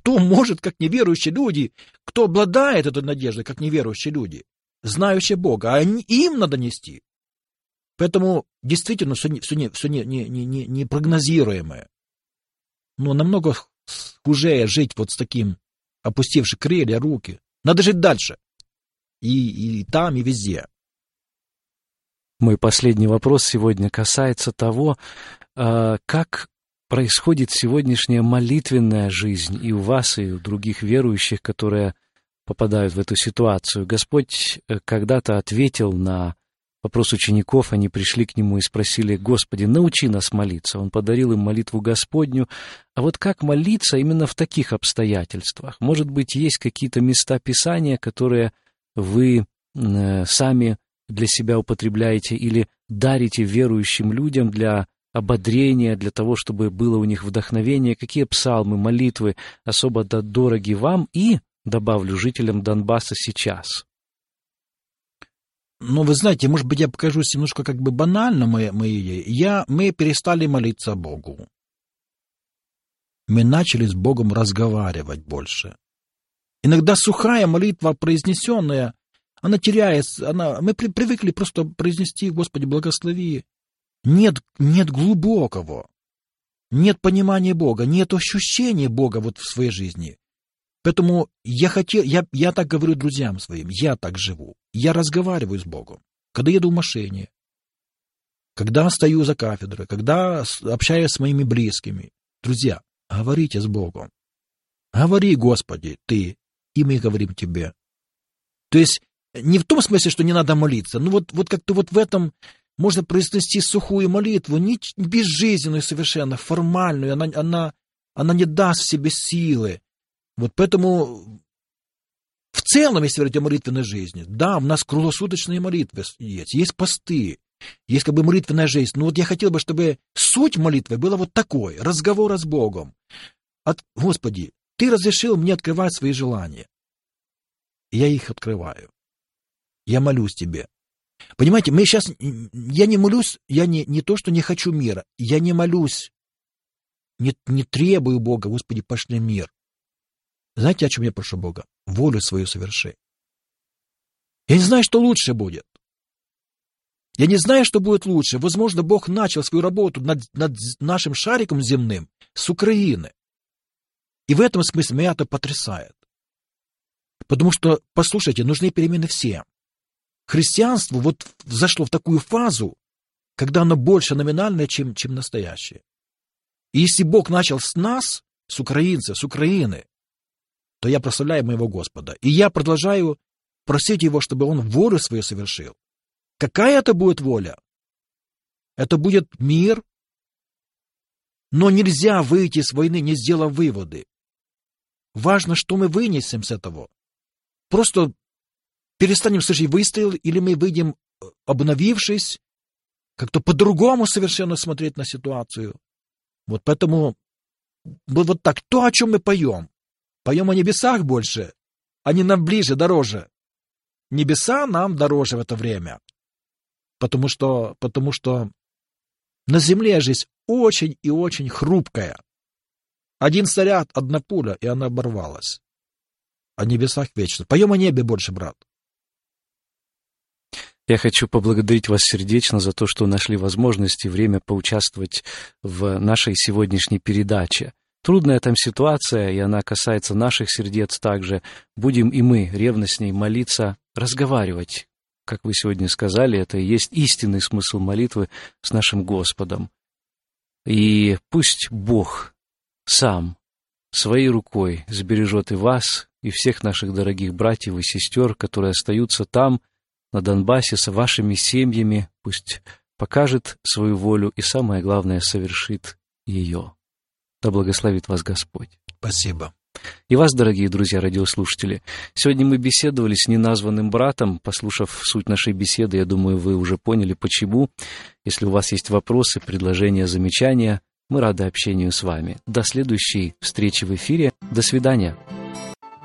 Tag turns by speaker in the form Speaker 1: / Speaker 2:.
Speaker 1: кто может, как неверующие люди, кто обладает этой надеждой, как неверующие люди, знающие Бога, а им надо нести. Поэтому действительно все непрогнозируемое. Но намного хуже жить вот с таким, опустивши крылья, руки. Надо жить дальше. И там, и везде.
Speaker 2: Мой последний вопрос сегодня касается того, как происходит сегодняшняя молитвенная жизнь и у вас, и у других верующих, которые попадают в эту ситуацию. Господь когда-то ответил на вопрос учеников, они пришли к Нему и спросили: «Господи, научи нас молиться». Он подарил им молитву Господню. А вот как молиться именно в таких обстоятельствах? Может быть, есть какие-то места Писания, которые вы сами для себя употребляете или дарите верующим людям для ободрения, для того, чтобы было у них вдохновение? Какие псалмы, молитвы особо дороги вам и, добавлю, жителям Донбасса сейчас?
Speaker 1: Ну, вы знаете, может быть, я покажусь немножко как бы банально мы перестали молиться Богу. Мы начали с Богом разговаривать больше. Иногда сухая молитва, произнесенная, она теряется, мы привыкли просто произнести: «Господи, благослови». Нет глубокого, нет понимания Бога, нет ощущения Бога вот в своей жизни. Поэтому я так говорю друзьям своим, я так живу. Я разговариваю с Богом, когда еду в машине, когда стою за кафедрой, когда общаюсь с моими близкими. Друзья, говорите с Богом. Говори, Господи, Ты, и мы говорим Тебе. То есть не в том смысле, что не надо молиться, но вот как-то вот в этом можно произнести сухую молитву, не безжизненную совершенно, формальную, она не даст в себе силы. Вот поэтому в целом, если говорить о молитвенной жизни, да, у нас круглосуточные молитвы есть посты, есть как бы молитвенная жизнь. Но вот я хотел бы, чтобы суть молитвы была вот такой: разговора с Богом. Господи, Ты разрешил мне открывать свои желания. Я их открываю. Я молюсь Тебе. Понимаете, я не молюсь, я не то, что не хочу мира, я не молюсь, не требую Бога: Господи, пошли мир. Знаете, о чем я прошу Бога? Волю свою соверши. Я не знаю, что лучше будет. Я не знаю, что будет лучше. Возможно, Бог начал свою работу над нашим шариком земным с Украины. И в этом смысле меня это потрясает. Потому что, послушайте, нужны перемены всем. Христианство вот зашло в такую фазу, когда оно больше номинальное, чем настоящее. И если Бог начал с нас, с украинцев, с Украины, то я прославляю моего Господа. И я продолжаю просить Его, чтобы Он волю свою совершил. Какая это будет воля? Это будет мир, но нельзя выйти с войны, не сделав выводы. Важно, что мы вынесем с этого. Просто перестанем слышать выстрел, или мы выйдем, обновившись, как-то по-другому совершенно смотреть на ситуацию. Вот поэтому вот так. То, о чем мы поем. Поем о небесах больше, они нам ближе, дороже. Небеса нам дороже в это время. Потому что на земле жизнь очень и очень хрупкая. Один снаряд, одна пуля, и она оборвалась. О небесах вечно. Поем о небе больше, брат.
Speaker 2: Я хочу поблагодарить вас сердечно за то, что нашли возможность и время поучаствовать в нашей сегодняшней передаче. Трудная там ситуация, и она касается наших сердец также. Будем и мы ревностней молиться, разговаривать. Как вы сегодня сказали, это и есть истинный смысл молитвы с нашим Господом. И пусть Бог сам своей рукой сбережет и вас, и всех наших дорогих братьев и сестер, которые остаются там, на Донбассе, с вашими семьями. Пусть покажет свою волю и, самое главное, совершит ее. Да благословит вас Господь.
Speaker 1: Спасибо.
Speaker 2: И вас, дорогие друзья, радиослушатели. Сегодня мы беседовали с неназванным братом. Послушав суть нашей беседы, я думаю, вы уже поняли, почему. Если у вас есть вопросы, предложения, замечания, мы рады общению с вами. До следующей встречи в эфире. До свидания.